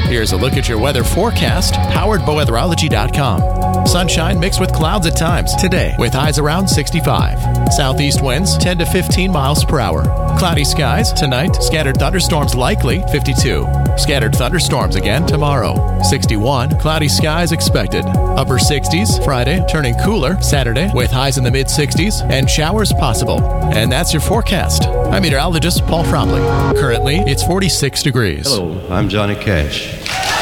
Here's a look at your weather forecast, powered by weatherology.com. Sunshine mixed with clouds at times today, with highs around 65. Southeast winds 10 to 15 miles per hour. Cloudy skies tonight, scattered thunderstorms likely 52. Scattered thunderstorms again tomorrow 61. Cloudy skies expected. Upper 60s Friday, turning cooler Saturday with highs in the mid 60s and showers possible. And that's your forecast. I'm meteorologist Paul Frobley. Currently, it's 46 degrees. Hello, I'm Johnny Cash.